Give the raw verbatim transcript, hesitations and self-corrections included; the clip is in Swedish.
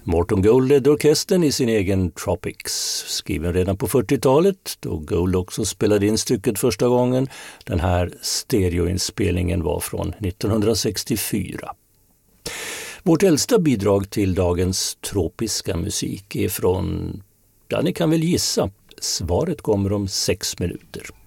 Morton Gold ledde orkestern i sin egen Tropics, skriven redan på fyrtiotalet då Gold också spelade in stycket första gången. Den här stereoinspelningen var från nittonhundrasextiofyra. Vårt äldsta bidrag till dagens tropiska musik är från, ja ni kan väl gissa, svaret kommer om sex minuter.